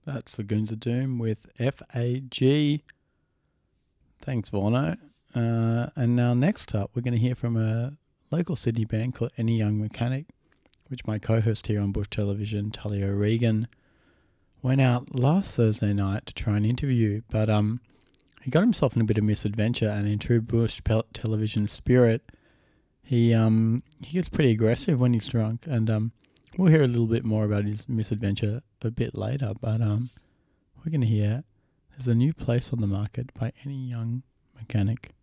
That's the Goons of Doom with FAG. Thanks, Vorno. And now next up, we're going to hear from a local Sydney band called Any Young Mechanic, which my co-host here on Bush Television, Tully O'Regan, went out last Thursday night to try and interview, but he got himself in a bit of misadventure, and in true Bush Television spirit, he gets pretty aggressive when he's drunk, and we'll hear a little bit more about his misadventure a bit later, but we're going to hear there's a new place on the market by Any Young Mechanic.